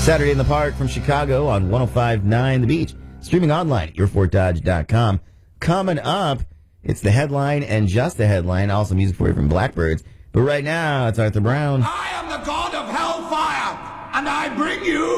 Saturday in the Park from Chicago on 105.9 The Beach. Streaming online at YourFortDodge.com. Coming up, it's the headline and just the headline. Also music for you from Blackbirds. But right now, it's Arthur Brown. I am the god of hellfire, and I bring you